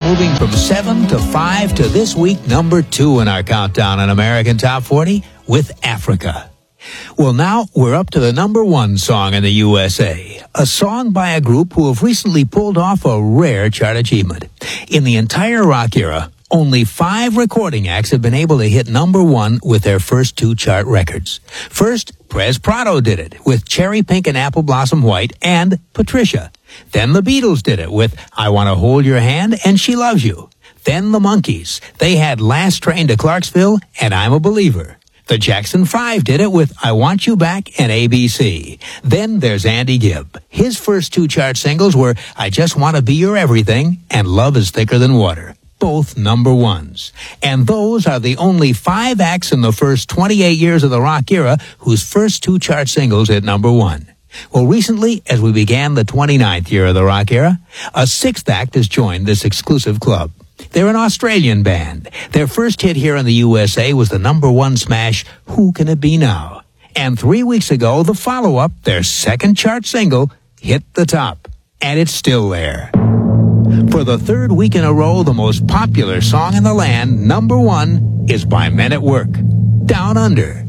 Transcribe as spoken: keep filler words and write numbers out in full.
moving from seven to five to this week number two in our countdown on American Top forty with Africa. Well, now we're up to the number one song in the U S A, a song by a group who have recently pulled off a rare chart achievement. In the entire rock era, only five recording acts have been able to hit number one with their first two chart records. First, Perez Prado did it with Cherry Pink and Apple Blossom White and Patricia. Then the Beatles did it with I Want to Hold Your Hand and She Loves You. Then the Monkees. They had Last Train to Clarksville and I'm a Believer. The Jackson Five did it with I Want You Back and A B C. Then there's Andy Gibb. His first two chart singles were I Just Want to Be Your Everything and Love is Thicker Than Water. Both number ones. And those are the only five acts in the first twenty-eight years of the rock era whose first two chart singles hit number one. Well, recently, as we began the twenty-ninth year of the rock era, a sixth act has joined this exclusive club. They're an Australian band. Their first hit here in the U S A was the number one smash, Who Can It Be Now? And three weeks ago, the follow-up, their second chart single, hit the top. And it's still there. For the third week in a row, the most popular song in the land, number one, is by Men at Work, Down Under.